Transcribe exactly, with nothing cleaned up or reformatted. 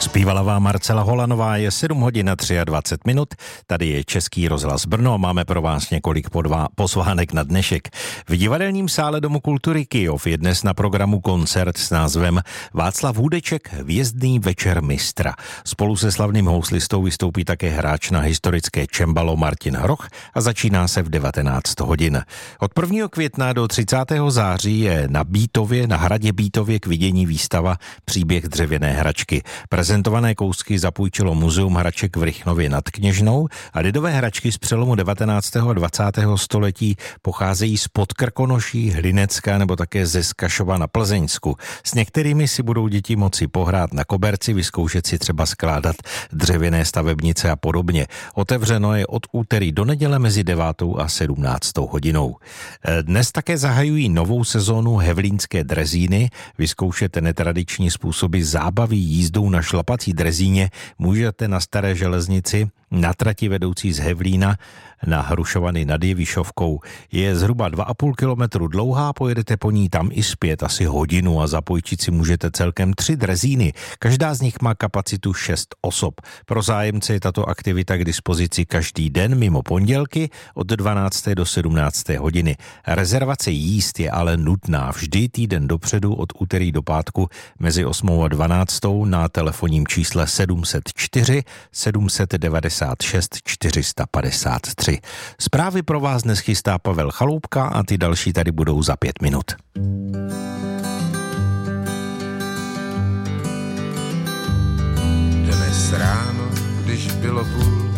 Zpívala vám Marcela Holanová, je sedm hodin a dvacet tři minut, tady je Český rozhlas Brno a máme pro vás několik podvá, pozvánek na dnešek. V divadelním sále Domu kultury Kyjov je dnes na programu koncert s názvem Václav Hudeček Hvězdný večer mistra. Spolu se slavným houslistou vystoupí také hráč na historické čembalo Martin Hroch a začíná se v devatenáct hodin. Od prvního května do třicátého září je na Bítově, na hradě Bítově k vidění výstava Příběh dřevěné hračky. Prezentované kousky zapůjčilo Muzeum hraček v Rychnově nad Kněžnou a lidové hračky z přelomu devatenáctého a dvacátého století pocházejí z Podkrkonoší, Hlinecka nebo také ze Skašova na Plzeňsku. S některými si budou děti moci pohrát na koberci, vyzkoušet si třeba skládat dřevěné stavebnice a podobně. Otevřeno je od úterý do neděle mezi devátou a sedmnáctou hodinou. Dnes také zahajují novou sezónu hevlínské drezíny. Vyzkoušet netradiční způsoby zábavy jízdou na šlapací drezíně můžete na Staré železnici na trati vedoucí z Hevlína na Hrušovany nad Jevišovkou. Je zhruba dva a půl kilometru dlouhá, pojedete po ní tam i zpět asi hodinu a zapůjčit si můžete celkem tři drezíny. Každá z nich má kapacitu šest osob. Pro zájemce je tato aktivita k dispozici každý den mimo pondělky od dvanácté do sedmnácté hodiny. Rezervace jízd je ale nutná vždy týden dopředu od úterý do pátku mezi osmou a dvanáctou na telefonním čísle sedm set čtyři sedm devadesát šest čtyři padesát tři. Zprávy pro vás dnes chystá Pavel Chaloupka a ty další tady budou za pět minut. Dnes ráno, když bylo půl